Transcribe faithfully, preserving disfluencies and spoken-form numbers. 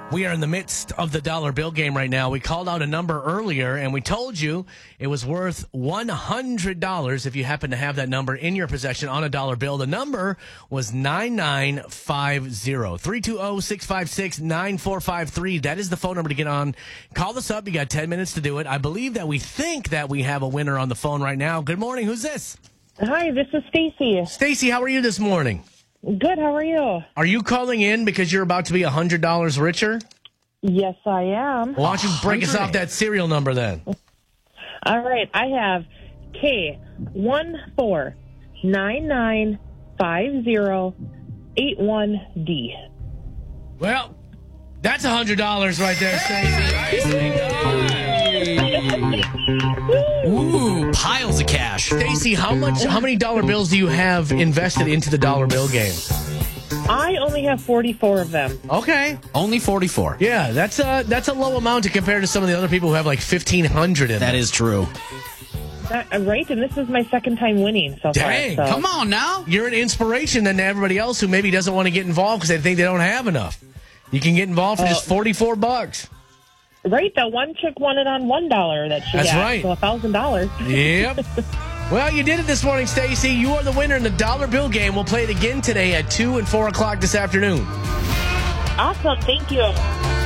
We are in the midst of the dollar bill game right now. We called out a number earlier, and we told you it was worth one hundred dollars if you happen to have that number in your possession on a dollar bill. The number was nine nine five zero. three two zero, six five six, nine four five three. That is the phone number to get on. Call us up. You got ten minutes to do it. I believe that we think that we have a winner on the phone right now. Good morning. Who's this? Hi, this is Stacy. Stacy, how are you this morning? Good, how are you? Are you calling in because you're about to be one hundred dollars richer? Yes, I am. Well, why don't you break us off that serial number then? All right, I have K one four nine nine five zero eight one D. Well, that's one hundred dollars right there, Stacy. Ooh, piles of cash. Stacy, how much? How many dollar bills do you have invested into the dollar bill game? I only have forty-four of them. Okay, Only forty-four. yeah, that's a that's a low amount to compare to some of the other people who have like fifteen hundred in That them. is true. That, right, and this is my second time winning so Dang, far. So. Come on now. You're an inspiration then to everybody else who maybe doesn't want to get involved because they think they don't have enough. You can get involved for just forty-four bucks. Right, that one chick won it on one dollar that she That's got. right. So one thousand dollars. Yep. Well, you did it this morning, Stacy. You are the winner in the dollar bill game. We'll play it again today at two and four o'clock this afternoon. Awesome, thank you.